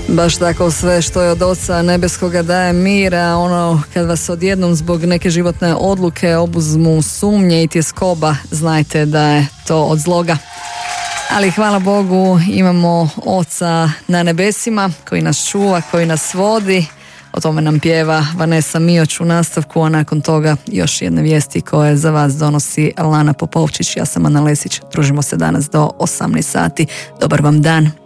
Baš tako, sve što je od Oca nebeskoga daje mira, ono kad vas odjednom zbog neke životne odluke obuzmu sumnje i tjeskoba, znajte da je to od zloga. Ali hvala Bogu, imamo Oca na nebesima koji nas čuva, koji nas vodi. O tome nam pjeva Vanessa Mioć u nastavku, a nakon toga još jedne vijesti koje za vas donosi Lana Popovčić. Ja sam Ana Lesić, družimo se danas do 18 sati. Dobar vam dan.